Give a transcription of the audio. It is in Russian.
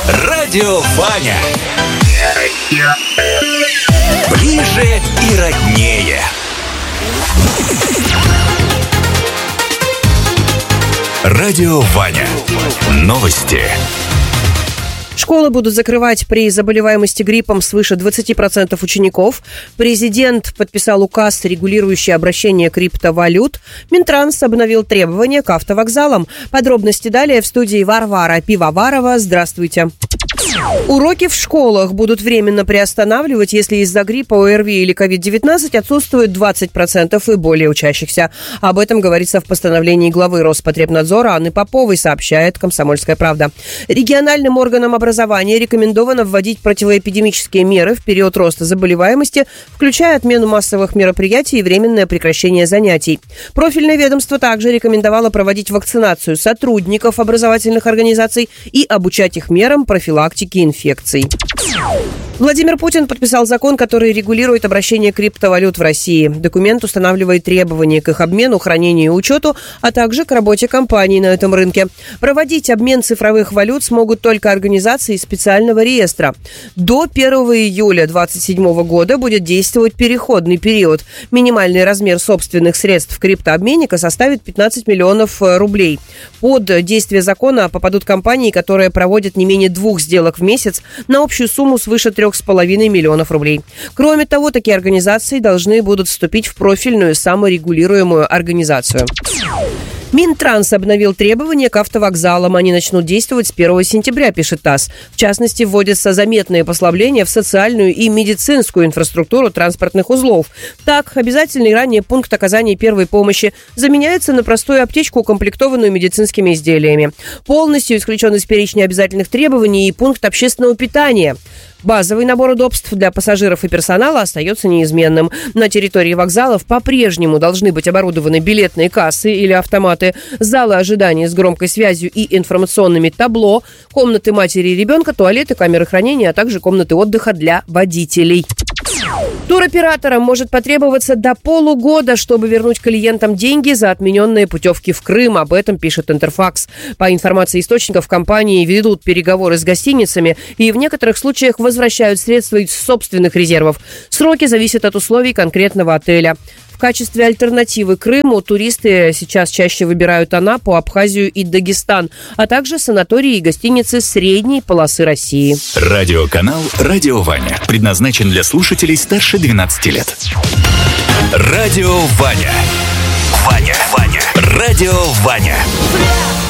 Радио Ваня. Ближе и роднее. Радио Ваня. Новости. Школы будут закрывать при заболеваемости гриппом свыше 20% учеников. Президент подписал указ, регулирующий обращение криптовалют. Минтранс обновил требования к автовокзалам. Подробности далее в студии Варвара Пивоварова. Здравствуйте. Уроки в школах будут временно приостанавливать, если из-за гриппа, ОРВИ или COVID-19 отсутствует 20% и более учащихся. Об этом говорится в постановлении главы Роспотребнадзора Анны Поповой, сообщает «Комсомольская правда». Региональным органам образования рекомендовано вводить противоэпидемические меры в период роста заболеваемости, включая отмену массовых мероприятий и временное прекращение занятий. Профильное ведомство также рекомендовало проводить вакцинацию сотрудников образовательных организаций и обучать их мерам профилактики инфекций. Владимир Путин подписал закон, который регулирует обращение криптовалют в России. Документ устанавливает требования к их обмену, хранению и учету, а также к работе компаний на этом рынке. Проводить обмен цифровых валют смогут только организации специального реестра. До 1 июля 2027 года будет действовать переходный период. Минимальный размер собственных средств криптообменника составит 15 миллионов рублей. Под действие закона попадут компании, которые проводят не менее 2 сделок в месяц на общую сумму свыше 3,5 миллионов рублей. Кроме того, такие организации должны будут вступить в профильную саморегулируемую организацию. Минтранс обновил требования к автовокзалам. Они начнут действовать с 1 сентября, пишет ТАСС. В частности, вводятся заметные послабления в социальную и медицинскую инфраструктуру транспортных узлов. Так, обязательный ранее пункт оказания первой помощи заменяется на простую аптечку, укомплектованную медицинскими изделиями. Полностью исключен из перечня обязательных требований и пункт общественного питания. Базовый набор удобств для пассажиров и персонала остается неизменным. На территории вокзалов по-прежнему должны быть оборудованы билетные кассы или автоматы, залы ожидания с громкой связью и информационными табло, комнаты матери и ребенка, туалеты, камеры хранения, а также комнаты отдыха для водителей. Туроператорам может потребоваться до полугода, чтобы вернуть клиентам деньги за отмененные путевки в Крым. Об этом пишет Интерфакс. По информации источников, компании ведут переговоры с гостиницами и в некоторых случаях возвращают средства из собственных резервов. Сроки зависят от условий конкретного отеля. В качестве альтернативы Крыму туристы сейчас чаще выбирают Анапу, Абхазию и Дагестан, а также санатории и гостиницы средней полосы России. Радиоканал «Радио Ваня» предназначен для слушателей старше 12 лет. Радио Ваня. Ваня. Радио Ваня.